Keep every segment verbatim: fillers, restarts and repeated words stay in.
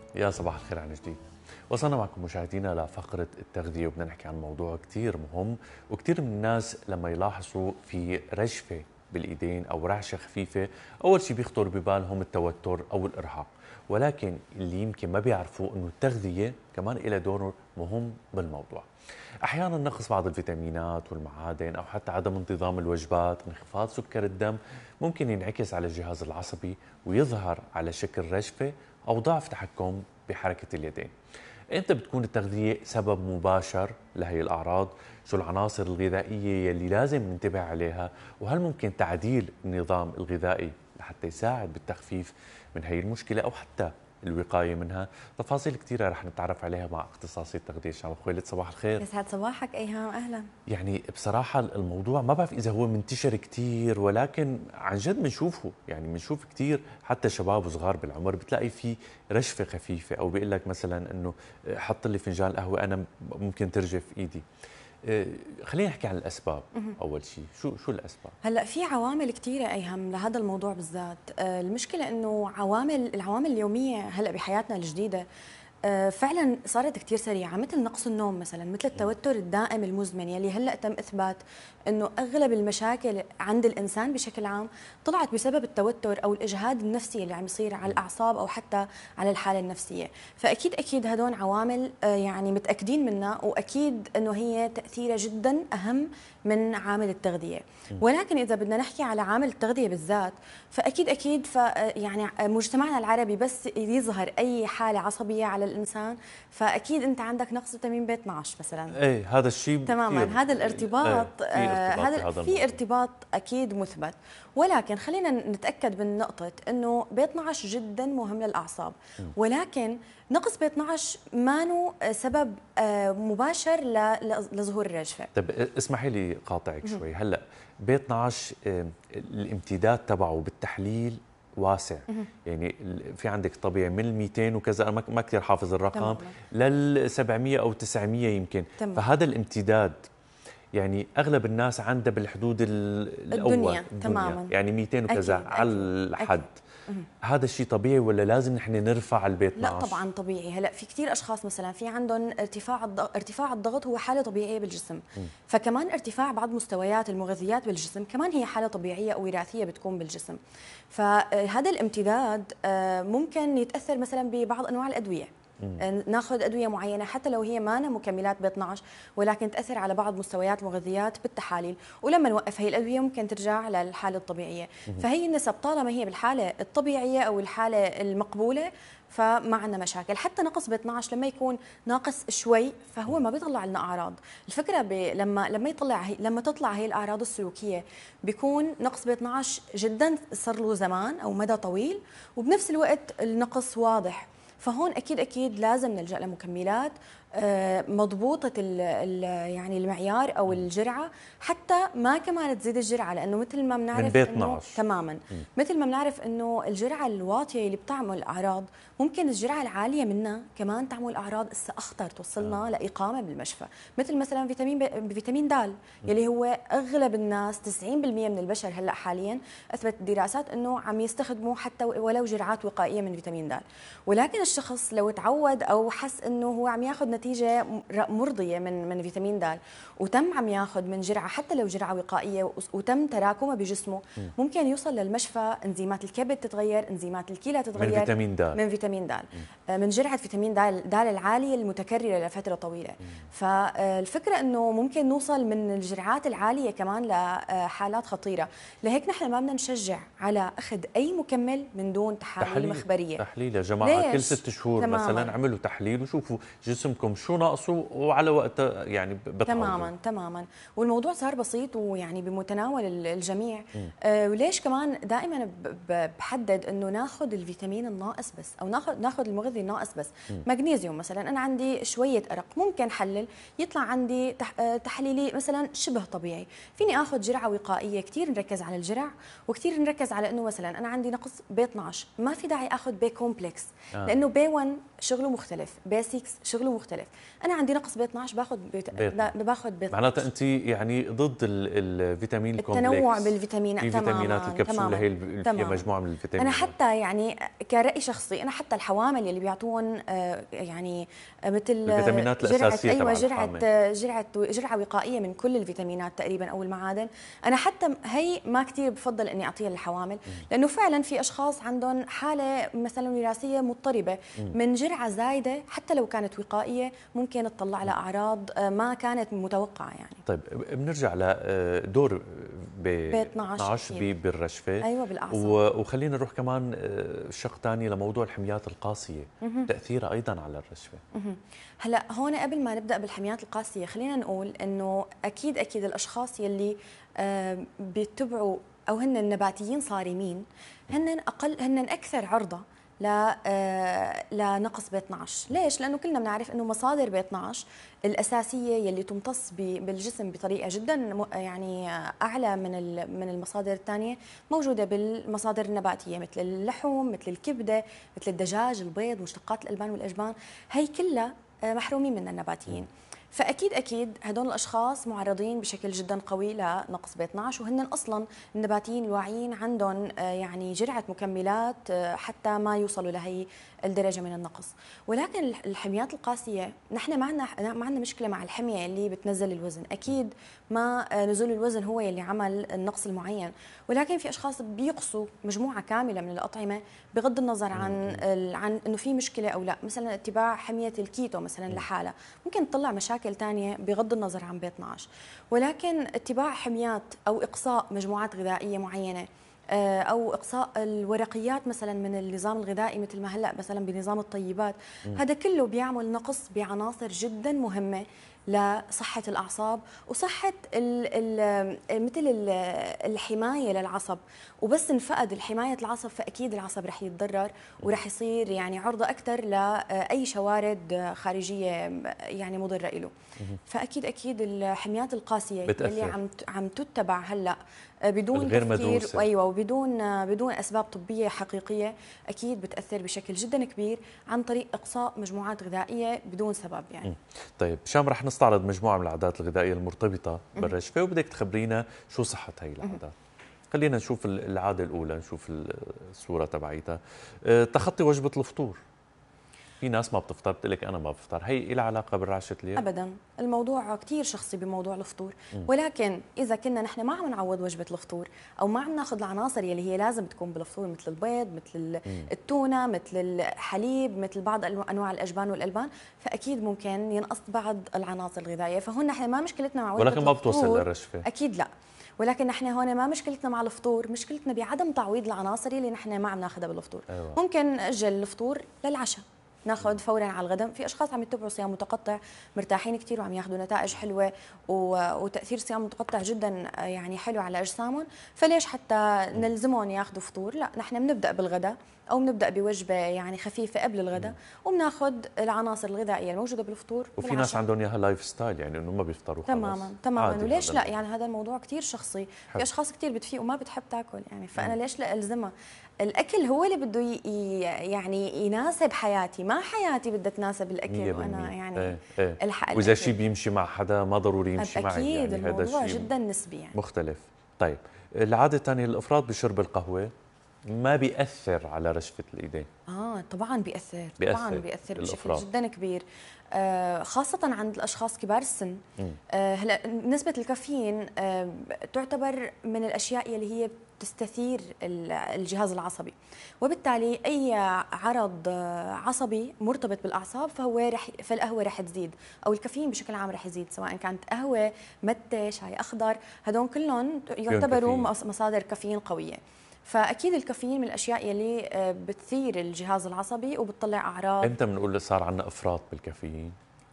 يا صباح الخير عن جديد. وصلنا معكم مشاهدينا لفقرة التغذية، وبدنا نحكي عن موضوع كتير مهم، وكتير من الناس لما يلاحظوا في رجفة بالإيدين أو رعشة خفيفة أول شيء بيخطر ببالهم التوتر أو الإرهاق، ولكن اللي يمكن ما بيعرفوا أنه التغذية كمان إلها دور مهم بالموضوع. أحيانا نقص بعض الفيتامينات والمعادن أو حتى عدم انتظام الوجبات، انخفاض سكر الدم ممكن ينعكس على الجهاز العصبي ويظهر على شكل رجفة أو ضعف تحكم بحركة اليدين. امتى بتكون التغذية سبب مباشر لهي الأعراض؟ شو العناصر الغذائية يلي لازم ننتبه عليها؟ وهل ممكن تعديل النظام الغذائي لحتى يساعد بالتخفيف من هي المشكلة أو حتى الوقاية منها؟ تفاصيل كثيرة رح نتعرف عليها مع اختصاصي التغذية شعب خويلد. صباح الخير. يسعد صباحك ايهام، اهلا. يعني بصراحة الموضوع ما بعرف إذا هو منتشر كتير، ولكن عن جد بنشوفه، يعني بنشوف كتير حتى شباب وصغار بالعمر بتلاقي في رشفة خفيفة، أو بيقول لك مثلا إنه حط لي فنجان قهوة أنا ممكن ترجف إيدي. خلينا نحكي عن الأسباب. أول شيء شو شو الأسباب؟ هلا في عوامل كثيرة ايهم لهذا الموضوع بالذات. المشكلة انه عوامل العوامل اليومية هلا بحياتنا الجديدة فعلا صارت كثير سريعه، مثل نقص النوم مثلا، مثل التوتر الدائم المزمن يلي هلا تم اثبات انه اغلب المشاكل عند الانسان بشكل عام طلعت بسبب التوتر او الاجهاد النفسي اللي عم يصير على الاعصاب او حتى على الحاله النفسيه. فاكيد اكيد هدول عوامل يعني متاكدين منها، واكيد انه هي تاثيرها جدا اهم من عامل التغذيه. ولكن اذا بدنا نحكي على عامل التغذيه بالذات فاكيد اكيد ف يعني مجتمعنا العربي بس يظهر اي حاله عصبيه على الانسان فاكيد انت عندك نقص فيتامين بي اثنعش مثلا. ايه هذا الشيء تماما، هذا الارتباط ايه في ارتباط هذا في ارتباط اكيد مثبت. ولكن خلينا نتاكد من نقطه انه بي اثنعش جدا مهم للاعصاب، ولكن نقص بي اثنعش مانو سبب مباشر لظهور الرجفه. طيب اسمحي لي قاطعك شوي. هلا بي اثنعش الامتداد تبعه بالتحليل واسع، يعني في عندك طبيعي من مئتين وكذا، انا ما كثير حافظ الرقم، لل سبعمئة او تسعمئة يمكن. تمام. فهذا الامتداد يعني اغلب الناس عنده بالحدود الاول الدنيا, الدنيا. تماما، يعني مئتين وكذا على الحد. هذا الشيء طبيعي ولا لازم نحن نرفع البي اثنعش؟ لا طبعا طبيعي. هلا في كثير اشخاص مثلا في عندهم ارتفاع الضغط، ارتفاع الضغط هو حاله طبيعيه بالجسم. م. فكمان ارتفاع بعض مستويات المغذيات بالجسم كمان هي حاله طبيعيه او وراثيه بتكون بالجسم. فهذا الامتداد ممكن يتاثر مثلا ببعض انواع الادويه. مم. ناخذ ادويه معينه حتى لو هي ما مكملات بي اثنعش، ولكن تاثر على بعض مستويات المغذيات بالتحاليل، ولما نوقف هي الادويه ممكن ترجع للحاله الطبيعيه. مم. فهي النسب طالما هي بالحاله الطبيعيه او الحاله المقبوله فما عندنا مشاكل. حتى نقص بي اثنعش لما يكون ناقص شوي فهو ما بيطلع لنا اعراض. الفكره لما لما يطلع هي لما تطلع هي الاعراض السلوكيه بيكون نقص بي اثنعش جدا صار له زمان او مدى طويل، وبنفس الوقت النقص واضح. فهون اكيد اكيد لازم نلجا لمكملات مضبوطه ال ال يعني المعيار او الجرعه، حتى ما كمان تزيد الجرعه، لانه مثل ما بنعرف انه تماما م. مثل ما بنعرف انه الجرعه الواطيه اللي بتعمل اعراض ممكن الجرعه العاليه منها كمان تعمل اعراض اسا اخطر توصلنا آه. لاقامه بالمشفى. مثل مثلا فيتامين فيتامين د يلي هو اغلب الناس تسعين بالمئة من البشر هلا حاليا اثبت الدراسات انه عم يستخدموا حتى ولو جرعات وقائيه من فيتامين د. ولكن الشخص لو تعود او حس انه هو عم ياخذ نتيجه مرضيه من من فيتامين د وتم عم ياخذ من جرعه حتى لو جرعه وقائيه وتم تراكمها بجسمه، ممكن يوصل للمشفى، انزيمات الكبد تتغير، انزيمات الكلى تتغير من فيتامين د من فيتامين د من جرعه فيتامين د العاليه المتكرره لفتره طويله. فالفكره انه ممكن نوصل من الجرعات العاليه كمان لحالات خطيره. لهيك نحن ما بدنا نشجع على اخذ اي مكمل من دون تحاليل, تحليل مخبريه. تحليل يا جماعه كل ست شهور تماماً. مثلا اعملوا تحليل وشوفوا جسمكم شو ناقصه وعلى وقت يعني بتعوضوا. تماما تماما. والموضوع صار بسيط ويعني بمتناول الجميع. آه وليش كمان دائما بحدد انه ناخذ الفيتامين الناقص بس، او ناخذ ناخذ المغذي الناقص بس. م. مغنيسيوم مثلا، انا عندي شويه ارق ممكن حلل يطلع عندي تحليلي مثلا شبه طبيعي، فيني اخذ جرعه وقائيه. كثير نركز على الجرع وكثير نركز على انه مثلا انا عندي نقص بي اثنعش، ما في داعي اخذ بي كومبلكس. آه. لانه بي واحد شغله مختلف، بيسكس شغله مختلف. انا عندي نقص بي اثنعش باخذ بيت... باخذ بي اثنعش. معناتها انت يعني ضد الفيتامين الكومبلكس، التنوع بالفيتامينات. في فيتامينات تماما الكبسوله هي اللي فيها مجموعه من الفيتامينات. انا حتى يعني كرأي شخصي، انا حتى الحوامل اللي بيعطون يعني مثل الفيتامينات الاساسيه، ايوه جرعه جرعه جرعه وقائيه من كل الفيتامينات تقريبا او المعادن، انا حتى هي ما كثير بفضل اني اعطيها للحوامل، لانه فعلا في اشخاص عندهم حاله مثلا وراثيه مضطربه من جرعه زايده حتى لو كانت وقائيه ممكن تطلع لها اعراض ما كانت متوقعه يعني. طيب بنرجع لدور بي اثنعش بالرشفه. ايوه بالاعصاب. وخلينا نروح كمان شق ثاني لموضوع الحميات القاسيه، تاثيرها ايضا على الرشفه. هلا هون قبل ما نبدا بالحميات القاسيه خلينا نقول انه اكيد اكيد الاشخاص يلي بيتبعوا او هن النباتيين صارمين هن اقل هن اكثر عرضه ل لنقص بي اثنعش. ليش؟ لانه كلنا بنعرف انه مصادر بي اثنعش الاساسيه يلي تمتص بالجسم بطريقه جدا يعني اعلى من من المصادر الثانيه موجوده بالمصادر النباتيه مثل اللحوم، مثل الكبده، مثل الدجاج، البيض، مشتقات الالبان والاجبان، هي كلها محرومين من النباتيين. فاكيد اكيد هدول الاشخاص معرضين بشكل جدا قوي لنقص بي اثنعش، وهن اصلا النباتيين الواعيين عندهم يعني جرعه مكملات حتى ما يوصلوا لهي الدرجه من النقص. ولكن الحميات القاسيه نحن ما عندنا ما عندنا مشكله مع الحميه اللي بتنزل الوزن، اكيد ما نزول الوزن هو اللي عمل النقص المعين، ولكن في اشخاص بيقصوا مجموعه كامله من الاطعمه بغض النظر عن عن انه في مشكله او لا. مثلا اتباع حميه الكيتو مثلا لحالها ممكن تطلع مشاكل ثانيه بغض النظر عن بي اثنعش، ولكن اتباع حميات او اقصاء مجموعات غذائيه معينه او اقصاء الورقيات مثلا من النظام الغذائي مثل ما هلا مثلا بنظام الطيبات، هذا كله بيعمل نقص بعناصر جدا مهمه لصحة الأعصاب وصحة ال ال مثل ال الحماية للعصب. وبس انفقد الحماية العصب فأكيد العصب رح يتضرر ورح يصير يعني عرضة أكثر لأي شوارد خارجية يعني مضرة له. فأكيد أكيد الحميات القاسية بتأثر. اللي عم عم تتبع هلا بدون غير تفكير مدروسة. ايوه وبدون بدون اسباب طبيه حقيقيه اكيد بتاثر بشكل جدا كبير عن طريق اقصاء مجموعات غذائيه بدون سبب يعني. طيب شام رح نستعرض مجموعه من العادات الغذائيه المرتبطه بالرشفه وبدك تخبرينا شو صحه هي العادات. خلينا نشوف العاده الاولى، نشوف الصوره تبعيتها. تخطي وجبه الفطور. في ناس ما بتفطر بتقول لك انا ما بفطر، هي لها علاقه بالرعشه اليوم؟ ابدا، الموضوع كثير شخصي بموضوع الفطور، ولكن اذا كنا نحن ما عم نعوض وجبه الفطور او ما عم ناخذ العناصر يلي هي لازم تكون بالفطور مثل البيض، مثل التونه، مثل الحليب، مثل بعض انواع الاجبان والالبان، فاكيد ممكن ينقص بعض العناصر الغذائيه. فهون نحن ما مشكلتنا مع وجبه ولكن ما الفطور، بتوصل للرشفه اكيد لا، ولكن نحن هون ما مشكلتنا مع الفطور، مشكلتنا بعدم تعويض العناصر اللي نحن ما عم ناخذها بالفطور. أيوة. ممكن ناجل الفطور للعشاء، ناخذ فورا على الغداء. في اشخاص عم يتبعوا صيام متقطع مرتاحين كثير وعم ياخذوا نتائج حلوه وتاثير صيام متقطع جدا يعني حلو على اجسامهم، فليش حتى نلزمهم ياخذوا فطور؟ لا، نحن بنبدا بالغداء او بنبدا بوجبه يعني خفيفه قبل الغداء وبناخذ العناصر الغذائيه الموجوده بالفطور. وفي ناس عندهم اياها لايف ستايل يعني انه ما بيفطروا خلص. تماما تماما، وليش لا؟ يعني هذا الموضوع كثير شخصي. حلو. في اشخاص كثير بتفيق وما بتحب تاكل يعني، فانا مم. ليش لا الزمها؟ الاكل هو اللي بده ي... يعني يناسب حياتي، ما حياتي بدها تناسب الاكل وانا يعني ايه ايه. الحق واذا شيء بيمشي مع حدا ما ضروري يمشي معي، اكيد يعني الموضوع جدا نسبي يعني مختلف. طيب العاده الثانيه الافراط بشرب القهوه ما بيأثر على رشفه الايدين؟ اه طبعا بيأثر, بيأثر. طبعا بيأثر الأفراط. بشكل جدا كبير، آه خاصة عند الأشخاص كبار السن. آه هلا نسبة الكافيين آه تعتبر من الأشياء اللي هي تستثير الجهاز العصبي، وبالتالي أي عرض عصبي مرتبط بالأعصاب فهو رح فالقهوة رح تزيد، أو الكافيين بشكل عام رح يزيد، سواء كانت قهوة، متة، شاي أخضر، هدول كلهم يعتبروا مصادر كافيين قوية. فاكيد الكافيين من الاشياء يلي بتثير الجهاز العصبي وبتطلع اعراض. امتى بنقول صار عندنا افراط بالكافيين؟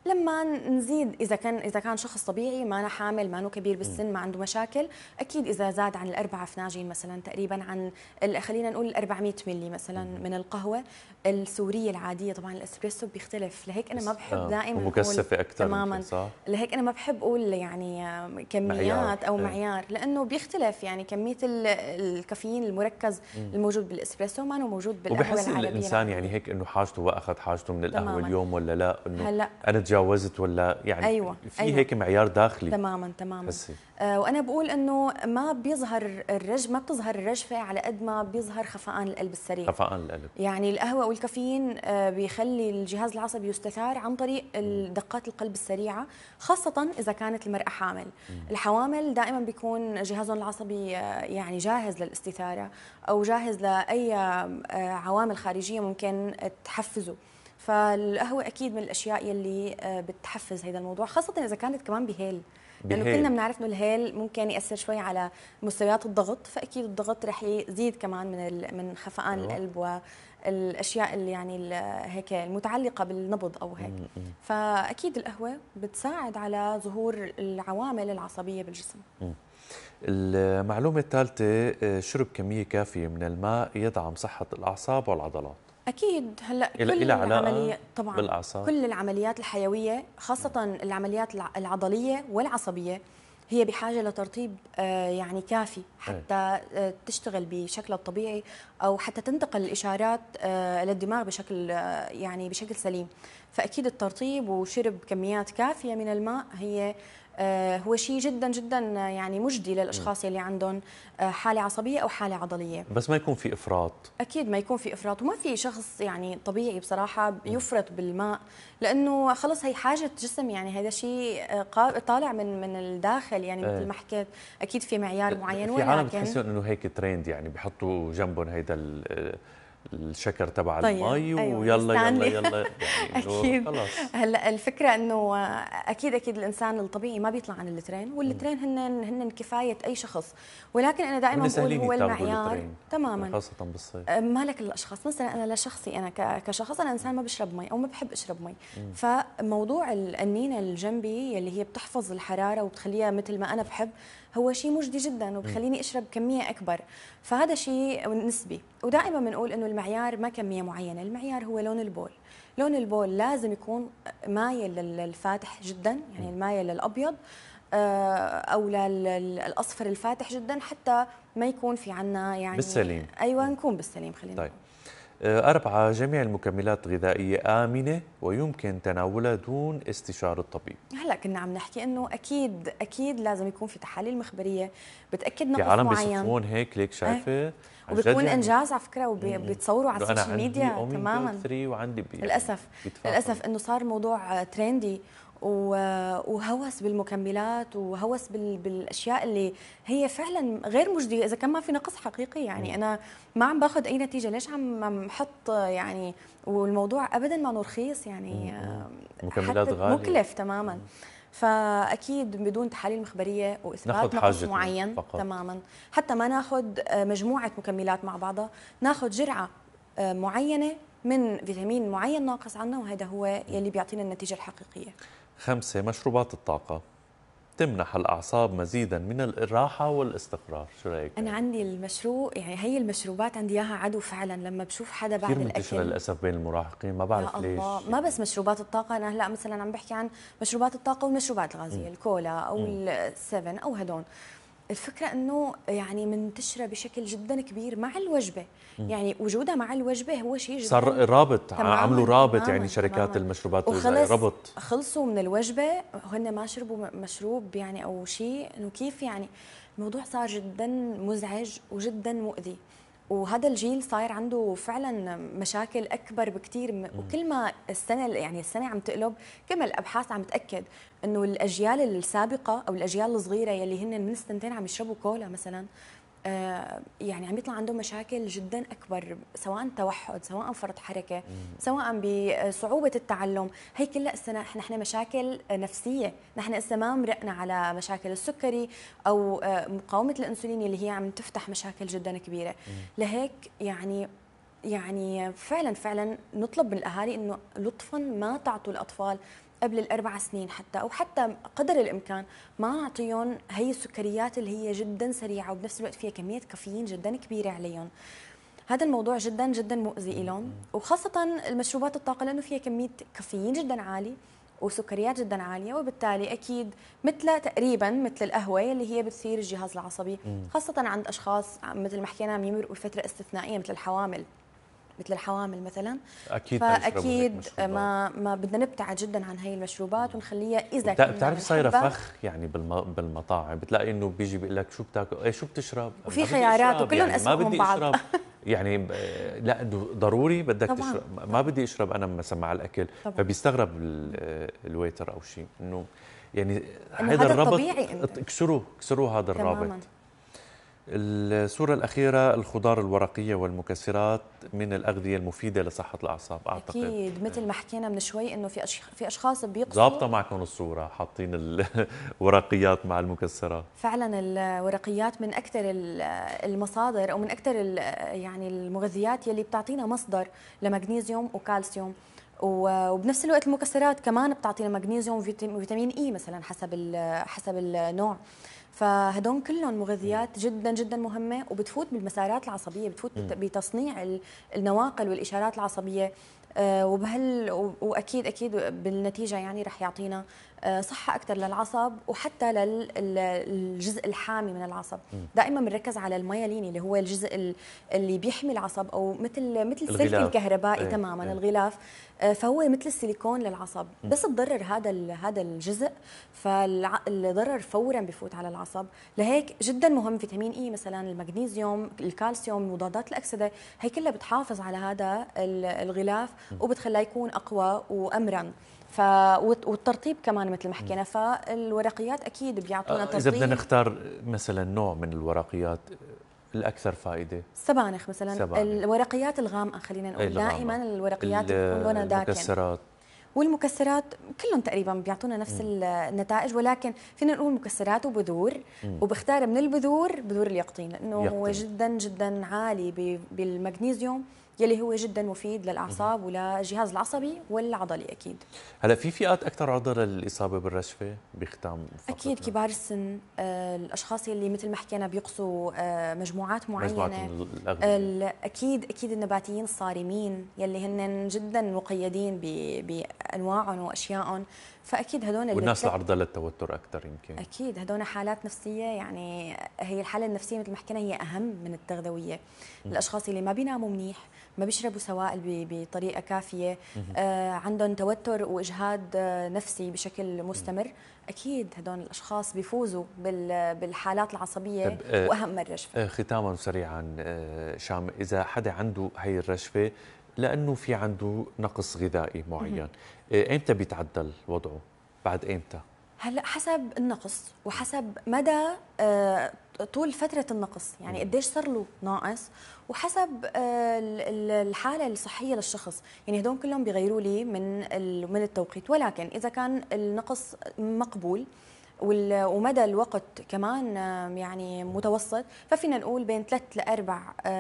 لما نزيد اذا كان اذا كان شخص طبيعي ما أنا حامل ما أنه كبير بالسن ما عنده مشاكل، اكيد اذا زاد عن الاربعه فناجين مثلا تقريبا عن خلينا نقول أربعمية ملي مثلا من القهوه السوريه العاديه. طبعا الاسبريسو بيختلف، لهيك انا ما بحب آه. دائما ومكثفه اكثر تماما، صح؟ لهيك انا ما بحب اقول يعني كميات معيار. او ايه. معيار، لانه بيختلف يعني كميه الكافيين المركز مم. الموجود بالاسبريسو ما هو موجود بالقهوه العربيه. وبحس الانسان يعني هيك انه حاجته واخذ حاجته من القهوه تماماً. اليوم ولا لا، انه هلا انا تجاوزت ولا يعني أيوة. في أيوة. هيك معيار داخلي. تماما تماما. آه وانا بقول انه ما بيظهر الرج ما بتظهر الرجفه على قد ما بيظهر خفقان القلب السريع. خفقان القلب يعني القهوه والكافيين آه بيخلي الجهاز العصبي يستثار عن طريق دقات القلب السريعه، خاصه اذا كانت المراه حامل. م. الحوامل دائما بيكون جهازهم العصبي آه يعني جاهز للاستثاره او جاهز لاي آه عوامل خارجيه ممكن تحفزه. فالقهوه اكيد من الاشياء يلي بتحفز هذا الموضوع، خاصه اذا كانت كمان بهيل، لانه يعني كلنا بنعرف انه الهيل ممكن ياثر شوي على مستويات الضغط، فاكيد الضغط رح يزيد كمان من من خفقان أيوة. القلب والاشياء اللي يعني هيك المتعلقه بالنبض او هيك. م- م. فاكيد القهوه بتساعد على ظهور العوامل العصبيه بالجسم. م. المعلومه الثالثه، شرب كميه كافيه من الماء يدعم صحه الاعصاب والعضلات. اكيد هلا كل العمليات طبعا بالأعصاب. كل العمليات الحيويه خاصه العمليات العضليه والعصبيه هي بحاجه لترطيب يعني كافي حتى تشتغل بشكلها الطبيعي او حتى تنتقل الاشارات للدماغ بشكل يعني بشكل سليم. فاكيد الترطيب وشرب كميات كافيه من الماء هي هو شيء جدا جدا يعني مجدي للاشخاص اللي عندهم حاله عصبيه او حاله عضليه، بس ما يكون في افراط. اكيد ما يكون في افراط، وما في شخص يعني طبيعي بصراحه يفرط بالماء، لانه خلص هي حاجه جسم، يعني هذا شيء طالع من من الداخل يعني مثل ما حكيت. اكيد في معيار معين، في ولكن عالم بتحسون انه هيك ترند، يعني بيحطوا جنبهم هيدا الشكر تبع طيب. المي أيوة. ويلا يلا يلا يعني اكيد خلص. هلا الفكره انه اكيد اكيد الانسان الطبيعي ما بيطلع عن الترين، والترين هن هن كفايه اي شخص، ولكن انا دائما بقول هو المعيار تماما خاصه بالصيف. ما لك الاشخاص، مثلا انا لشخصي انا كشخص انا انسان ما بشرب مي او ما بحب اشرب مي، مم. فموضوع القنينه الجنبي اللي هي بتحفظ الحراره وبتخليها مثل ما انا بحب هو شيء مجدي جدا وبخليني اشرب كميه اكبر، فهذا شيء نسبي. ودائما بنقول انه المعيار ما كميه معينه، المعيار هو لون البول. لون البول لازم يكون مايل للفاتح جدا، يعني المايل للابيض او للاصفر الفاتح جدا، حتى ما يكون في عنا يعني بالسليم. ايوه نكون بالسليم. خلينا طيب. أربعة، جميع المكملات الغذائية آمنة ويمكن تناولها دون استشارة الطبيب. هلا كنا عم نحكي انه اكيد اكيد لازم يكون في تحاليل مخبريه بتاكد نقص معين. في عالم معين بيصفون هيك ليك شايفه أه؟ وبتكون يعني انجاز على فكره، وبيتصوروا على السوشيال ميديا تماما. وعندي بي للاسف للاسف انه صار موضوع تريندي وهوس بالمكملات وهوس بالاشياء اللي هي فعلا غير مجديه اذا كان ما في نقص حقيقي. يعني م. انا ما عم باخذ اي نتيجه، ليش عم احط يعني، والموضوع ابدا ما رخيص يعني مكملات غاليه مكلف تماما. م. فاكيد بدون تحاليل مخبريه واثبات نقص معين فقط. تماما، حتى ما ناخذ مجموعه مكملات مع بعضها، ناخذ جرعه معينه من فيتامين معين ناقص عنا، وهذا هو يلي بيعطينا النتيجه الحقيقيه. خمسة، مشروبات الطاقة تمنح الأعصاب مزيدا من الراحة والاستقرار، شو رأيك؟ أنا عندي المشروب، يعني هي المشروبات عندي إياها عدو فعلا، لما بشوف حدا بعد الأكل. كثير منتشرة للأسف بين المراهقين، ما بعرف ليش. ما بس مشروبات الطاقة، أنا هلا مثلا عم بحكي عن مشروبات الطاقة والمشروبات الغازية، م. الكولا أو السفن أو هدول. الفكرة أنه يعني منتشرة بشكل جدا كبير مع الوجبة، م. يعني وجودها مع الوجبة هو شيء جدا صار رابط، عملوا رابط تماماً يعني شركات تماماً. المشروبات الغذائية ربط. خلصوا من الوجبة هن ما شربوا مشروب يعني أو شيء، إنه كيف يعني الموضوع صار جدا مزعج وجدا مؤذي، وهذا الجيل صاير عنده فعلا مشاكل اكبر بكثير. وكل ما السنه يعني السنه عم تقلب، كل ما الابحاث عم تاكد انه الاجيال السابقه او الاجيال الصغيره يلي هن من سنتين عم يشربوا كولا مثلا، آه يعني عم يطلع عندهم مشاكل جدا اكبر، سواء توحد، سواء فرط حركه، سواء بصعوبه التعلم. هي كلها السنه نحن مشاكل نفسيه، نحن هسه ما مرقنا على مشاكل السكري او آه مقاومه الانسولين اللي هي عم تفتح مشاكل جدا كبيره. لهيك يعني يعني فعلا فعلا نطلب من الاهالي انه لطفا ما تعطوا الاطفال قبل الاربع سنين حتى، او حتى قدر الامكان ما نعطيهم هي السكريات اللي هي جدا سريعه وبنفس الوقت فيها كميه كافيين جدا كبيره عليهم. هذا الموضوع جدا جدا مؤذي لهم، وخاصه المشروبات الطاقه لانه فيها كميه كافيين جدا عالي وسكريات جدا عاليه، وبالتالي اكيد مثل تقريبا مثل القهوه اللي هي بتثير الجهاز العصبي، خاصه عند اشخاص مثل ما حكينا عم يمرقوا فتره استثنائيه مثل الحوامل مثل الحوامل مثلا. اكيد فاكيد ما ما بدنا نبتعد جدا عن هي المشروبات ونخليها اذا كنا بتعرف صايره بنحبها. فخ يعني بالمطاعم، بتلاقي انه بيجي بيقول لك شو بتاكل، ايه شو بتشرب، وفي خيارات وكلهم يعني ما اسوأ من بدي بعض. اشرب يعني لا ضروري بدك طبعاً. تشرب، ما بدي اشرب انا مثلا مع الاكل. طبعاً. فبيستغرب الويتر او شيء انه يعني هذا الربط الطبيعي، اكسروه اكسروه هذا الرابط. تماماً. الصورة الأخيرة، الخضار الورقية والمكسرات من الأغذية المفيدة لصحة الأعصاب أعتقد. أكيد مثل ما حكينا من شوي إنه في أشخ... في أشخاص بيقصوا. ضابطة معكم الصورة، حاطين الورقيات مع المكسرات. فعلا الورقيات من أكثر المصادر أو من أكثر يعني المغذيات يلي بتعطينا مصدر لمغنيسيوم وكالسيوم، وبنفس الوقت المكسرات كمان بتعطينا مغنيسيوم وفيتامين إي مثلا حسب حسب النوع. فهدول كلهم مغذيات جدا جدا مهمه وبتفوت بالمسارات العصبيه، بتفوت بتصنيع النواقل والاشارات العصبيه، وبهال واكيد اكيد بالنتيجه يعني رح يعطينا صحه اكثر للعصب وحتى للجزء الحامي من العصب. دائما بنركز على الميالين اللي هو الجزء اللي بيحمي العصب، او مثل مثل السلك الكهربائي. ايه تماما. ايه. الغلاف، فهو مثل السيليكون للعصب، بس تضرر هذا هذا الجزء فالضرر فورا بفوت على العصب. لهيك جدا مهم فيتامين اي مثلا، المغنيسيوم، الكالسيوم، مضادات الاكسده، هي كلها بتحافظ على هذا الغلاف وبتخليه يكون اقوى وامرن. ف والترطيب كمان مثل ما حكينا، فالورقيات اكيد بيعطونا ترطيب. اذا بدنا نختار مثلا نوع من الورقيات الاكثر فائده، السبانخ مثلا. سبانخ. الورقيات الغامقه خلينا نقول. دائما الورقيات بتكون لونها داكن. المكسرات والمكسرات كلهم تقريبا بيعطونا نفس م. النتائج، ولكن فينا نقول مكسرات وبذور، وبختار من البذور بذور اليقطين لانه يقطين. هو جدا جدا عالي بالمغنيسيوم يلي هو جدا مفيد للاعصاب م. وللجهاز العصبي والعضلي اكيد. هلا في فئات اكثر عرضه للاصابه بالرشفه بختام فقط؟ اكيد كبار السن، آه الاشخاص اللي مثل ما حكينا بيقصوا آه مجموعات معينه، مجموعات آه اكيد اكيد النباتيين الصارمين يلي هن جدا مقيدين بانواعهم واشيائهم، فاكيد هدول والناس العرضه للتوتر اكثر يمكن. اكيد هدول حالات نفسيه، يعني هي الحاله النفسيه مثل ما حكينا هي اهم من التغذويه. م. الاشخاص اللي ما بيناموا منيح، ما بيشربوا سوائل بطريقه كافيه، آه عندهم توتر واجهاد آه نفسي بشكل مستمر، اكيد هدول الاشخاص بيفوزوا بالحالات العصبيه آه واهم من الرشفه. آه ختاما سريعا آه شام، اذا حدا عنده هي الرشفه لانه في عنده نقص غذائي معين، آه امتى بيتعدل وضعه؟ بعد امتى؟ هلا حسب النقص وحسب مدى آه طول فترة النقص، يعني قديش صار له ناقص، وحسب آه الحالة الصحية للشخص، يعني هدول كلهم بيغيروا لي من من التوقيت، ولكن إذا كان النقص مقبول ومدى الوقت كمان يعني متوسط، ففينا نقول بين ثلاث لأربع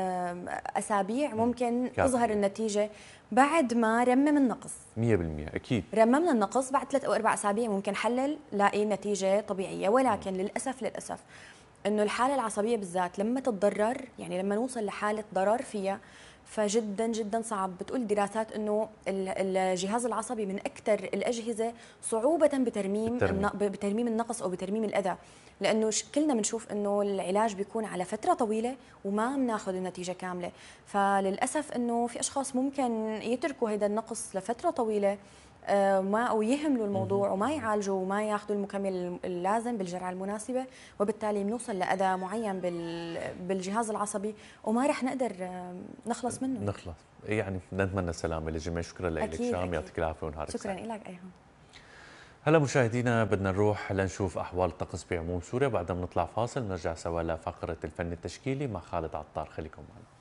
أسابيع ممكن تظهر النتيجة بعد ما رمم النقص. مية بالمية أكيد رممنا النقص بعد ثلاث أو أربع أسابيع ممكن حلل لاقي نتيجة طبيعية، ولكن م. للأسف للأسف إنه الحالة العصبية بالذات لما تتضرر، يعني لما نوصل لحالة ضرر فيها، فجدا جدا صعب. بتقول دراسات انه الجهاز العصبي من اكثر الاجهزه صعوبه بترميم بالترميم. بترميم النقص او بترميم الاذى، لانه كلنا بنشوف انه العلاج بيكون على فتره طويله وما بناخذ النتيجه كامله. فللاسف انه في اشخاص ممكن يتركوا هذا النقص لفتره طويله ما او يهملوا الموضوع وما يعالجوا وما ياخذوا المكمل اللازم بالجرعه المناسبه، وبالتالي بنوصل لاذى معين بالجهاز العصبي وما رح نقدر نخلص منه. نخلص يعني نتمنى السلامه للجميع. شكرا لك شام، يعطيك العافيه ونهارك شكرا لك ايهم. هلا مشاهدينا بدنا نروح لنشوف احوال الطقس بعموم سوريا، بعدها بنطلع فاصل نرجع سوا لفقره الفن التشكيلي مع خالد عطار، خليكم معنا.